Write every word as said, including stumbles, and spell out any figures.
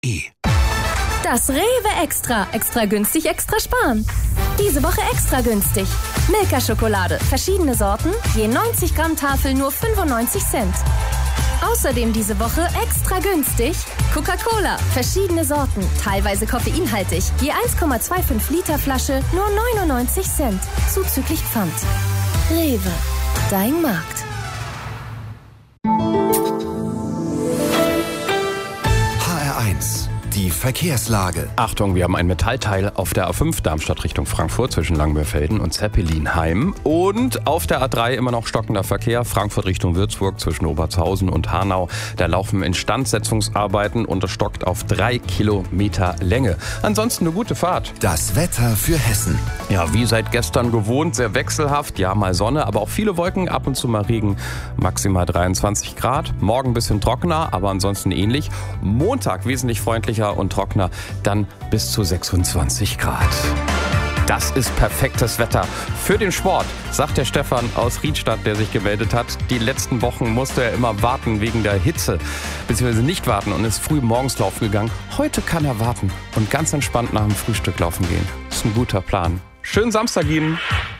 E. Das Rewe Extra. Extra günstig, extra sparen. Diese Woche extra günstig. Milka-Schokolade. Verschiedene Sorten. Je neunzig Gramm Tafel nur fünfundneunzig Cent. Außerdem diese Woche extra günstig. Coca-Cola. Verschiedene Sorten. Teilweise koffeinhaltig. Je eins Komma fünfundzwanzig Liter Flasche nur neunundneunzig Cent. Zuzüglich Pfand. Rewe. Dein Markt. H R eins. Die Verkehrslage. Achtung, wir haben ein Metallteil auf der A fünf Darmstadt Richtung Frankfurt zwischen Langbörfelden und Zeppelinheim. Und auf der A drei immer noch stockender Verkehr, Frankfurt Richtung Würzburg zwischen Obertshausen und Hanau. Da laufen Instandsetzungsarbeiten und es stockt auf drei Kilometer Länge. Ansonsten eine gute Fahrt. Das Wetter für Hessen. Ja, wie seit gestern gewohnt, sehr wechselhaft. Ja, mal Sonne, aber auch viele Wolken, ab und zu mal Regen. Maximal dreiundzwanzig Grad. Morgen ein bisschen trockener, aber ansonsten ähnlich. Montag wesentlich freundlicher und trockener, dann bis zu sechsundzwanzig Grad. Das ist perfektes Wetter für den Sport, sagt der Stefan aus Riedstadt, der sich gemeldet hat. Die letzten Wochen musste er immer warten wegen der Hitze, beziehungsweise nicht warten und ist früh morgens laufen gegangen. Heute kann er warten und ganz entspannt nach dem Frühstück laufen gehen. Das ist ein guter Plan. Schönen Samstag Ihnen.